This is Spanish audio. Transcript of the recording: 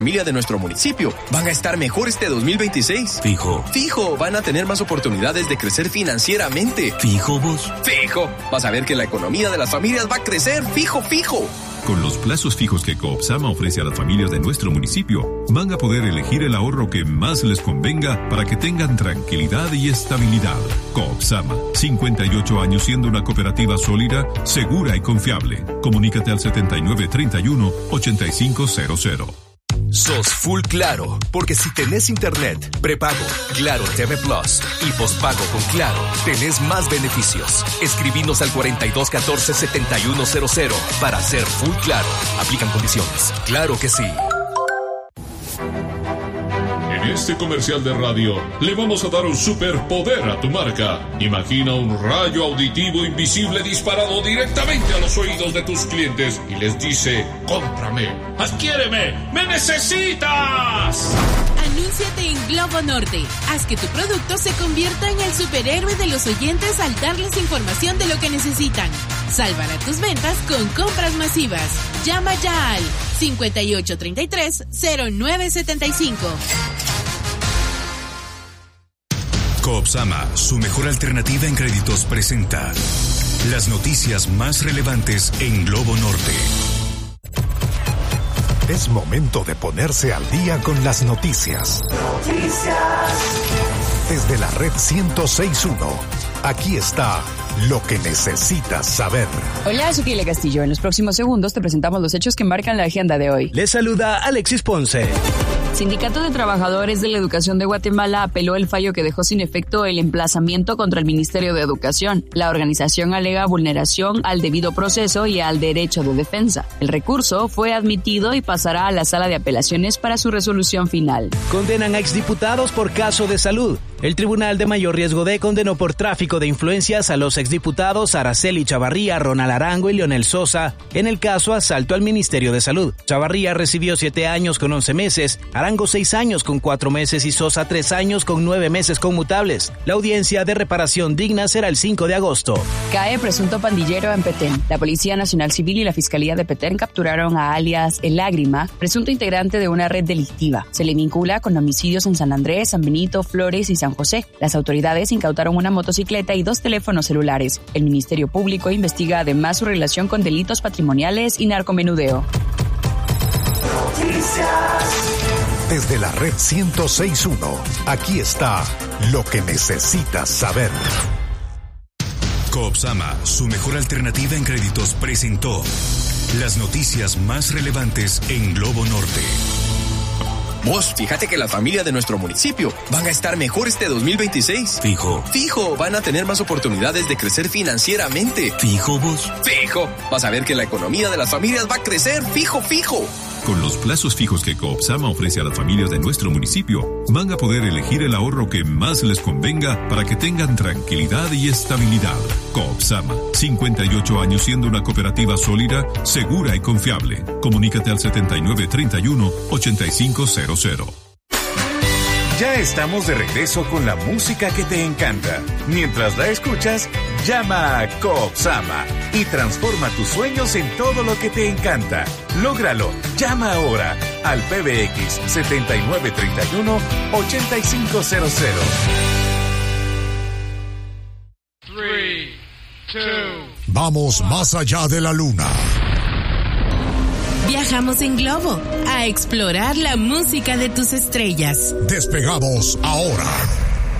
familia de nuestro municipio van a estar mejor este 2026. Fijo. Fijo, van a tener más oportunidades de crecer financieramente. Fijo vos. Fijo, vas a ver que la economía de las familias va a crecer. Fijo, fijo. Con los plazos fijos que Coopsama ofrece a las familias de nuestro municipio, van a poder elegir el ahorro que más les convenga para que tengan tranquilidad y estabilidad. Coopsama, 58 años siendo una cooperativa sólida, segura y confiable. Comunícate al 7931-8500. Sos full Claro, porque si tenés internet, prepago, Claro TV Plus y postpago con Claro, tenés más beneficios. Escribinos al 4214-7100 para ser full Claro. Aplican condiciones. Claro que sí. En este comercial de radio le vamos a dar un superpoder a tu marca. Imagina un rayo auditivo invisible disparado directamente a los oídos de tus clientes y les dice: cómprame, adquiéreme, me necesitas. Anúnciate en Globo Norte. Haz que tu producto se convierta en el superhéroe de los oyentes al darles información de lo que necesitan. Salvará tus ventas con compras masivas. Llama ya al 5833-0975. Coopsama, su mejor alternativa en créditos, presenta las noticias más relevantes en Globo Norte. Es momento de ponerse al día con las noticias. Desde la red 106.1, aquí está lo que necesitas saber. Hola, soy Kile Castillo. En los próximos segundos te presentamos los hechos que marcan la agenda de hoy. Les saluda Alexis Ponce. Sindicato de Trabajadores de la Educación de Guatemala apeló el fallo que dejó sin efecto el emplazamiento contra el Ministerio de Educación. La organización alega vulneración al debido proceso y al derecho de defensa. El recurso fue admitido y pasará a la sala de apelaciones para su resolución final. Condenan a exdiputados por caso de salud. El Tribunal de Mayor Riesgo D condenó por tráfico de influencias a los exdiputados Araceli Chavarría, Ronald Arango y Leonel Sosa en el caso asalto al Ministerio de Salud. Chavarría recibió 7 años con 11 meses, Arango 6 años con 4 meses y Sosa 3 años con 9 meses conmutables. La audiencia de reparación digna será el 5 de agosto. Cae presunto pandillero en Petén. La Policía Nacional Civil y la Fiscalía de Petén capturaron a alias El Lágrima, presunto integrante de una red delictiva. Se le vincula con homicidios en San Andrés, San Benito, Flores y San José. Las autoridades incautaron una motocicleta y 2 teléfonos celulares. El Ministerio Público investiga además su relación con delitos patrimoniales y narcomenudeo. Desde la red 106.1, aquí está lo que necesitas saber. Coopsama, su mejor alternativa en créditos, presentó las noticias más relevantes en Globo Norte. Vos, fíjate que la familia de nuestro municipio van a estar mejor este 2026. Fijo. Fijo, van a tener más oportunidades de crecer financieramente. Fijo vos. Fijo, vas a ver que la economía de las familias va a crecer. Fijo, fijo. Con los plazos fijos que Coopsama ofrece a las familias de nuestro municipio, van a poder elegir el ahorro que más les convenga para que tengan tranquilidad y estabilidad. Coopsama, 58 años siendo una cooperativa sólida, segura y confiable. Comunícate al 7931-8500. Ya estamos de regreso con la música que te encanta. Mientras la escuchas, llama a Coopsama y transforma tus sueños en todo lo que te encanta. Lógralo. Llama ahora al PBX 7931-8500. 3, 2. Vamos más allá de la luna. Viajamos en globo a explorar la música de tus estrellas. Despegamos ahora.